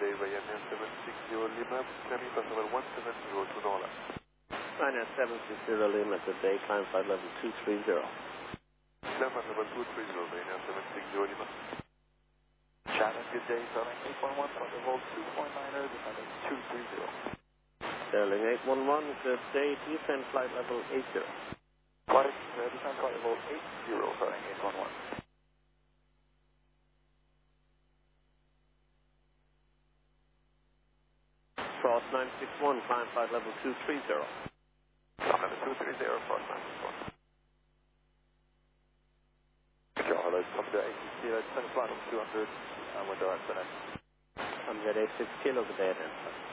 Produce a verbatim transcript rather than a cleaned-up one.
today via nine seven six zero Lima, climbing flight level one seven zero to Nola. Ryanair seven six zero Lima, today climb flight level two three zero. Climb flight level two three zero, Ryanair seven six zero Lima. China, good day, Sterling eight one one, flight level two point nine zero, descending two three zero. Sterling eight one one, good day, descend flight level eight zero. Flight, uh, descend flight level eight zero, Sterling eight one one. Frost nine six one, climb flight level two three zero. Climb level two three zero, Frost nine six one. Hello, come to eight six zero, descend flight level two hundred, uh, window access. I'm at eight six kilo, good day, then.